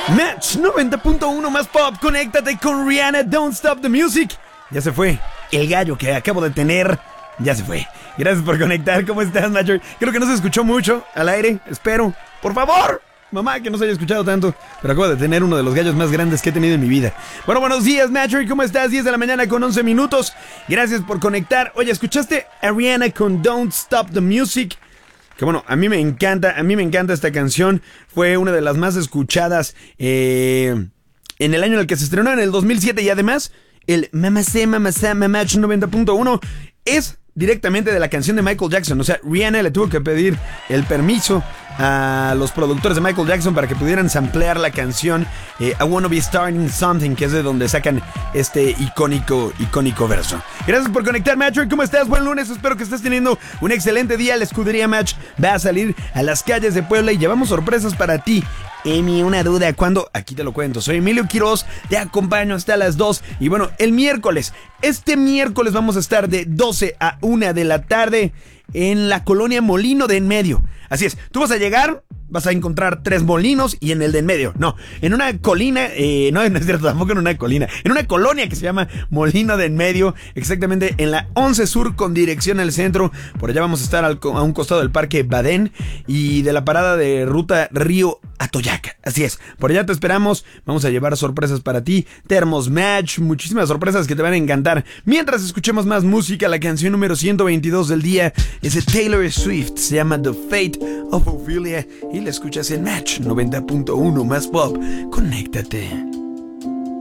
Match 90.1 más pop. Conéctate con Rihanna, Don't Stop the Music. Ya se fue. El gallo que acabo de tener ya se fue. Gracias por conectar. ¿Cómo estás, Matcher? Creo que no se escuchó mucho al aire. Espero. Por favor. Mamá, que no se haya escuchado tanto. Pero acabo de tener uno de los gallos más grandes que he tenido en mi vida. Bueno, buenos días, Matcher. ¿Cómo estás? 10 de la mañana con 11 minutos. Gracias por conectar. Oye, ¿escuchaste a Rihanna con Don't Stop the Music? Que bueno, a mí me encanta esta canción. Fue una de las más escuchadas en el año en el que se estrenó, en el 2007. Y además, el Match 90.1 es directamente de la canción de Michael Jackson. O sea, Rihanna le tuvo que pedir el permiso a los productores de Michael Jackson para que pudieran samplear la canción I Wanna Be Starting Something, que es de donde sacan este icónico verso. Gracias por conectar, Match. ¿Cómo estás? Buen lunes, espero que estés teniendo un excelente día. La escudería Match va a salir a las calles de Puebla y llevamos sorpresas para ti. Emi, una duda, ¿cuándo? Aquí te lo cuento. Soy Emilio Quiroz, te acompaño hasta las 2. Y bueno, este miércoles vamos a estar de 12 a 1 de la tarde en la colonia Molino de En Medio. Así es, tú vas a llegar, vas a encontrar 3 molinos y en el de en medio, no, en una colina, no es cierto, tampoco en una colina, en una colonia que se llama Molino de En Medio, exactamente en la 11 Sur con dirección al centro. Por allá vamos a estar a un costado del Parque Badén y de la parada de ruta Río Atoyac. Así es, por allá te esperamos, vamos a llevar sorpresas para ti, termos Match, muchísimas sorpresas que te van a encantar. Mientras escuchemos más música, la canción número 122 del día es de Taylor Swift, se llama The Fate of Ophelia y la escuchas en Match 90.1 más pop. Conéctate.